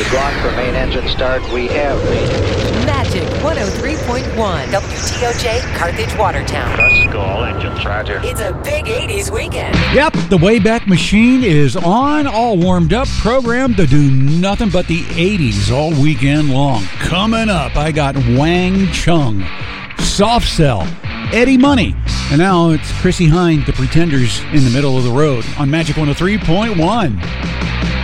We've gone for main engine start. We have main engine. Magic 103.1 WTOJ, Carthage, Watertown. Let's go, all engines. Roger. It's a big 80s weekend. Yep, the Wayback Machine is on, all warmed up, programmed to do nothing but the 80s all weekend long. Coming up, I got Wang Chung, Soft Cell, Eddie Money, and now it's Chrissie Hynde, The Pretenders, in the middle of the road on Magic 103.1.